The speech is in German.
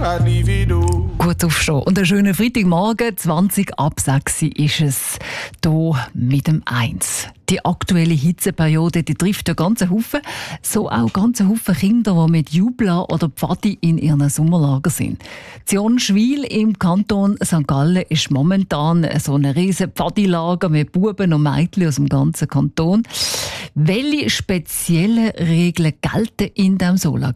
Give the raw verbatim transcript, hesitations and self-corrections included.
I'd leave it all. Gut aufstehen. Und einen schönen Freitagmorgen, zwanzig ab sechs ist es hier mit dem eins. Die aktuelle Hitzeperiode, die trifft ja ganze Haufen, so auch ganze Haufen Kinder, die mit Jubla oder Pfadi in ihren Sommerlager sind. Zionschwil im Kanton Sankt Gallen ist momentan so ein riesen Pfadilager mit Buben und Mädchen aus dem ganzen Kanton. Welche speziellen Regeln gelten in diesem Solarlager?